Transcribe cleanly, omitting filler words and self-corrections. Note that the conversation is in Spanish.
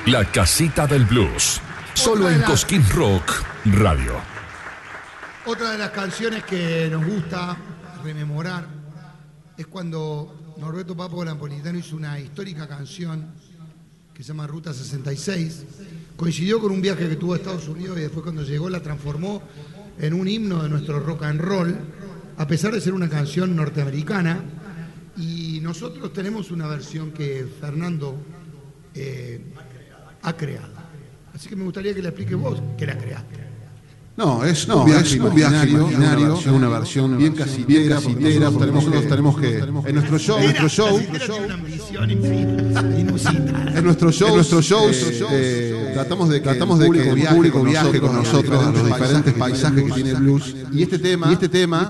La Casita del Blues. Solo en Cosquín Rock Radio. Otra de las canciones que nos gusta rememorar es cuando Norberto Papo Napolitano hizo una histórica canción que se llama Ruta 66. Coincidió con un viaje que tuvo a Estados Unidos y después cuando llegó la transformó en un himno de nuestro rock and roll, a pesar de ser una canción norteamericana. Y nosotros tenemos una versión que Fernando ha creado. Así que me gustaría que le explique vos que la creaste. No, es un viaje imaginario, es una versión bien casitera. Nosotros tenemos que en nuestro show, tratamos de que el público viaje con nosotros a los diferentes paisajes que tiene el blues. Y este tema